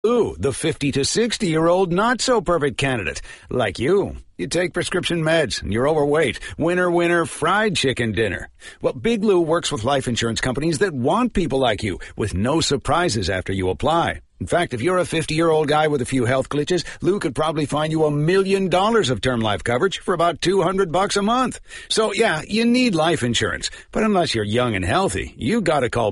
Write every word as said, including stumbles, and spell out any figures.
Ooh, the fifty to sixty-year-old not-so-perfect candidate. Like you. You take prescription meds, and you're overweight. Winner, winner, fried chicken dinner. Well, Big Lou works with life insurance companies that want people like you, with no surprises after you apply. In fact, if you're a fifty-year-old guy with a few health glitches, Lou could probably find you a million dollars of term life coverage for about two hundred bucks a month. So, yeah, you need life insurance. But unless you're young and healthy, you gotta call